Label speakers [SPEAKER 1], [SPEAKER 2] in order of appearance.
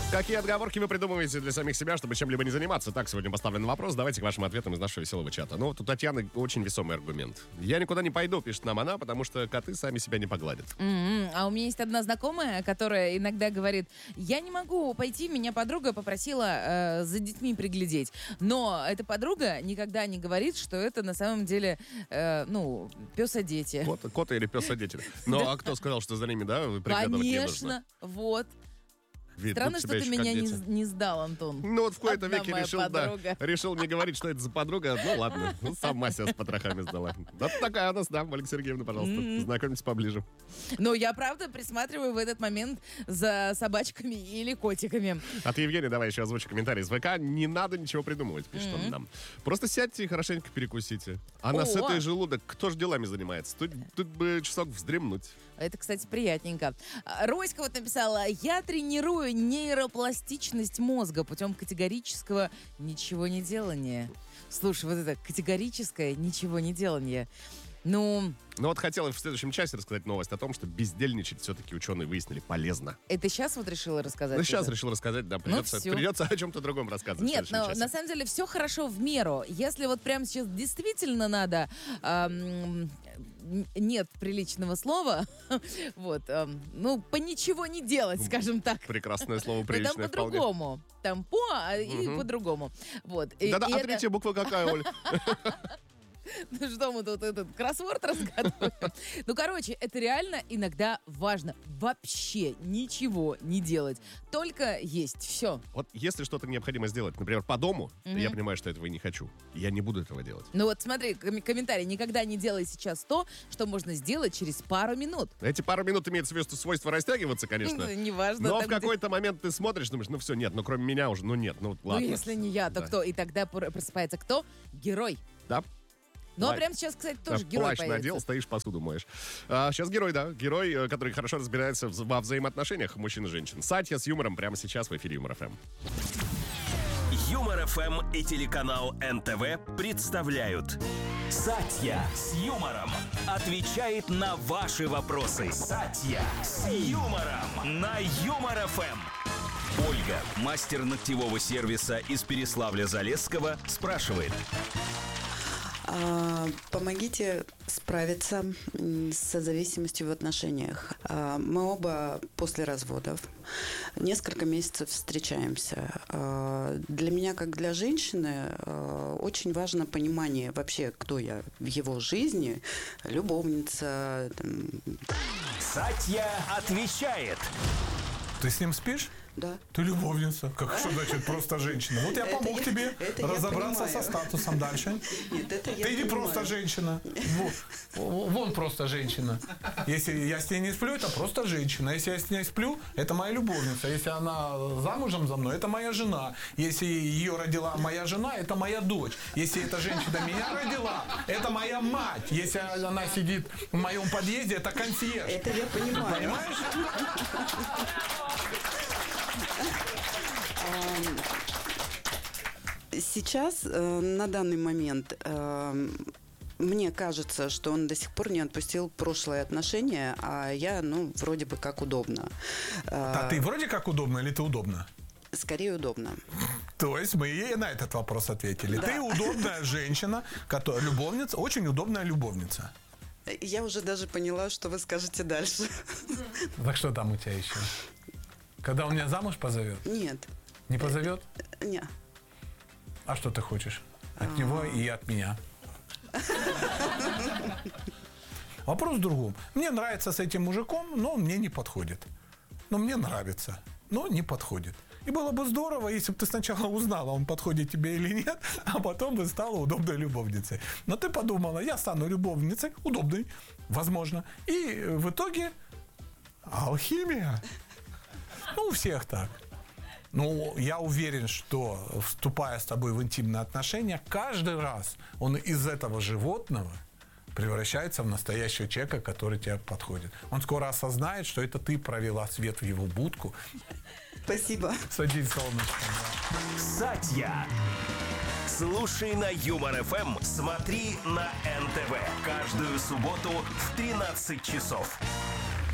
[SPEAKER 1] Какие отговорки вы придумываете для самих себя, чтобы чем-либо не заниматься? Так, сегодня поставлен вопрос. Давайте к вашим ответам из нашего веселого чата. Ну, вот у Татьяны очень весомый аргумент. Я никуда не пойду, пишет нам она, потому что коты сами себя не погладят.
[SPEAKER 2] А у меня есть одна знакомая, которая иногда говорит: я не могу пойти, меня подруга попросила за детьми приглядеть. Но эта подруга никогда не говорит, что это на самом деле, пёса-дети.
[SPEAKER 1] Коты или пёса-дети. Ну, а кто сказал, что за ними, да, вы приглядывать не нужно?
[SPEAKER 2] Конечно, вот.
[SPEAKER 1] Ведь
[SPEAKER 2] странно, что ты меня не сдал, Антон.
[SPEAKER 1] Ну вот в кои-то
[SPEAKER 2] Одна
[SPEAKER 1] веке
[SPEAKER 2] моя
[SPEAKER 1] решил не говорить, что это за подруга. Ну ладно, сама себя с потрохами сдала. Вот такая у нас, да, Ольга Сергеевна, пожалуйста, знакомьтесь поближе.
[SPEAKER 2] Но я, правда, присматриваю в этот момент за собачками или котиками.
[SPEAKER 1] От Евгения давай еще озвучу комментарий из ВК. Не надо ничего придумывать, пишет он нам. Просто сядьте и хорошенько перекусите. А на сытый желудок кто же делами занимается? Тут бы часок вздремнуть.
[SPEAKER 2] Это, кстати, приятненько. Роська вот написала: я тренирую нейропластичность мозга путем категорического ничего не делания. Слушай, вот это категорическое ничего не делание. Ну
[SPEAKER 1] вот хотела в следующем часе рассказать новость о том, что бездельничать все-таки ученые выяснили полезно.
[SPEAKER 2] Это сейчас вот решила рассказать?
[SPEAKER 1] Ну, сейчас решила рассказать, да. Придется о чем-то другом рассказывать.
[SPEAKER 2] Нет, но на самом деле все хорошо в меру. Если вот прямо сейчас действительно надо... нет приличного слова. Вот. По ничего не делать, скажем так.
[SPEAKER 1] Прекрасное слово, приличное
[SPEAKER 2] вполне. Там по-другому. Там и по-другому. Вот.
[SPEAKER 1] Да-да, а третья буква какая, Оль?
[SPEAKER 2] Ну что мы тут этот кроссворд разгадываем? Ну, короче, это реально иногда важно. Вообще ничего не делать. Только есть. Все.
[SPEAKER 1] Вот если что-то необходимо сделать, например, по дому, я понимаю, что этого и не хочу. Я не буду этого делать.
[SPEAKER 2] Ну вот смотри, комментарий. Никогда не делай сейчас то, что можно сделать через пару минут.
[SPEAKER 1] Эти пару минут имеют свойство растягиваться, конечно.
[SPEAKER 2] Неважно.
[SPEAKER 1] Но в какой-то момент ты смотришь, думаешь, ну все, нет, ну кроме меня уже, ну нет, ну ладно.
[SPEAKER 2] Ну если не я, то кто? И тогда просыпается кто? Герой.
[SPEAKER 1] Да.
[SPEAKER 2] Ну, а прямо сейчас, кстати, тоже герой
[SPEAKER 1] плащ
[SPEAKER 2] появится.
[SPEAKER 1] надел, стоишь, посуду моешь. Сейчас герой, да. Герой, который хорошо разбирается во взаимоотношениях мужчин и женщин. Сатья с юмором прямо сейчас в эфире Юмор ФМ.
[SPEAKER 3] Юмор ФМ и телеканал НТВ представляют Сатья с юмором отвечает на ваши вопросы. Сатья с юмором на Юмор ФМ. Ольга, мастер ногтевого сервиса из Переславля-Залесского, спрашивает:
[SPEAKER 4] помогите справиться с созависимостью в отношениях. Мы оба после разводов. Несколько месяцев встречаемся. Для меня, как для женщины, очень важно понимание вообще, кто я в его жизни. Любовница.
[SPEAKER 3] Сатья отвечает.
[SPEAKER 5] Ты с ним спишь?
[SPEAKER 4] Да.
[SPEAKER 5] Ты любовница. Что значит просто женщина? Вот я помог тебе разобраться со статусом дальше.
[SPEAKER 4] Нет, это я
[SPEAKER 5] Ты не просто женщина. Вон просто женщина. Если я с ней не сплю, это просто женщина. Если я с ней сплю, это моя любовница. Если она замужем за мной, это моя жена. Если ее родила моя жена, это моя дочь. Если эта женщина меня родила, это моя мать. Если она сидит в моем подъезде, это консьерж.
[SPEAKER 4] Это я понимаю.
[SPEAKER 5] Понимаешь?
[SPEAKER 4] Сейчас, на данный момент, мне кажется, что он до сих пор не отпустил прошлые отношения, а я, вроде бы как удобно.
[SPEAKER 5] А ты вроде как удобно или ты удобно?
[SPEAKER 4] Скорее удобно.
[SPEAKER 5] То есть мы ей на этот вопрос ответили. Да. Ты удобная женщина, любовница, очень удобная любовница.
[SPEAKER 4] Я уже даже поняла, что вы скажете дальше.
[SPEAKER 5] Так что там у тебя еще? Когда он меня замуж позовет?
[SPEAKER 4] Нет.
[SPEAKER 5] Не позовет?
[SPEAKER 4] Нет.
[SPEAKER 5] А что ты хочешь? От него и от меня. Вопрос в другом. Мне нравится с этим мужиком, но он мне не подходит. Но мне нравится, но не подходит. И было бы здорово, если бы ты сначала узнала, он подходит тебе или нет, а потом бы стала удобной любовницей. Но ты подумала, я стану любовницей, удобной, возможно. И в итоге алхимия. У всех так. Я уверен, что, вступая с тобой в интимные отношения, каждый раз он из этого животного превращается в настоящего человека, который тебе подходит. Он скоро осознает, что это ты провела свет в его будку.
[SPEAKER 4] Спасибо.
[SPEAKER 5] Садись, солнышко.
[SPEAKER 3] Сатья. Слушай на Юмор ФМ, смотри на НТВ. Каждую субботу в 13 часов.